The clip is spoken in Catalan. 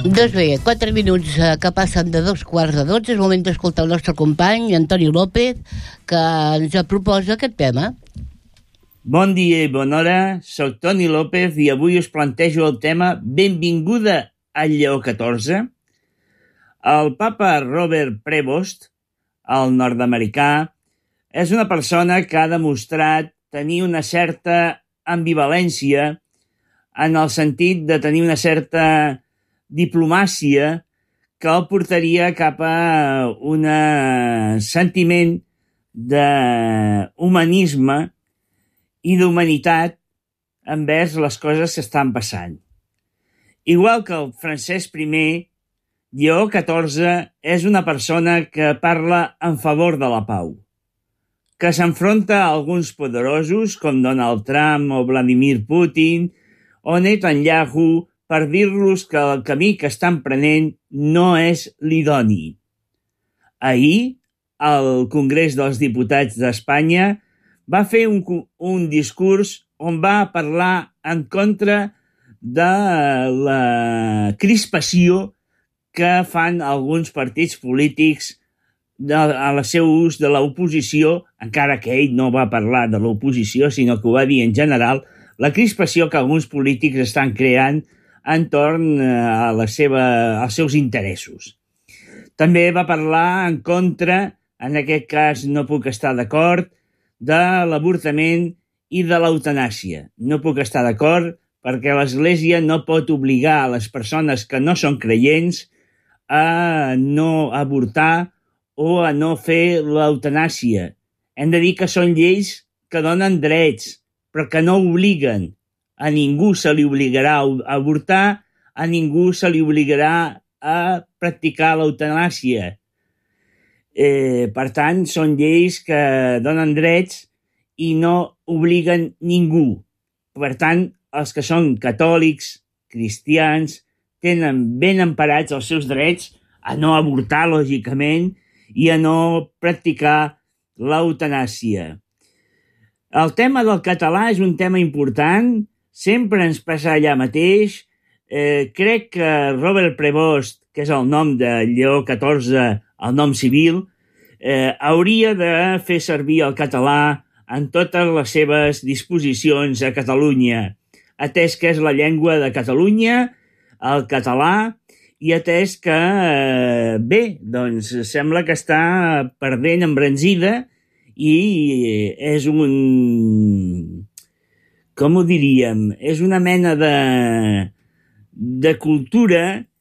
Doncs bé, 4 minuts que passen de 2:15. És moment d'escoltar el nostre company, Antoni López, que ens proposa aquest tema. Bon dia i bona hora, soc Toni López i avui us plantejo el tema Benvinguda a Lleó XIV. El papa Robert Prevost, el nord-americà, és una persona que ha demostrat tenir una certa ambivalència en el sentit de tenir una certa diplomàcia que el portaria cap a un sentiment d'humanisme i d'humanitat envers les coses que estan passant. Igual que el Francesc I, Lleó XIV és una persona que parla en favor de la pau, que s'enfronta a alguns poderosos com Donald Trump o Vladimir Putin o Netanyahu per dir-los que el camí que estan prenent no és l'idoni. Ahir, el Congrés dels Diputats d'Espanya va fer un discurs on va parlar en contra de la crispació que fan alguns partits polítics al seu ús de l'oposició, encara que ell no va parlar de l'oposició, sinó que ho va dir en general, la crispació que alguns polítics estan creant entorn als seus interessos. També va parlar en contra, en aquest cas no puc estar d'acord, de l'avortament i de l'eutanàsia. No puc estar d'acord perquè l'Església no pot obligar a les persones que no són creients a no avortar o a no fer l'eutanàsia. Hem de dir que són lleis que donen drets, però que no obliguen. A ningú se li obligarà a avortar, a ningú se li obligarà a practicar l'eutanàsia. Per tant, són lleis que donen drets i no obliguen ningú. Per tant, els que són catòlics, cristians, tenen ben emparats els seus drets a no avortar, lògicament, i a no practicar l'eutanàsia. El tema del català és un tema important, sempre ens passa allà mateix. Crec que Robert Prevost, que és el nom de Lleó XIV, el nom civil, hauria de fer servir el català en totes les seves disposicions a Catalunya, atès que és la llengua de Catalunya, el català, i atès que, sembla que està perdent embranzida i és com ho diríem, és una mena de cultura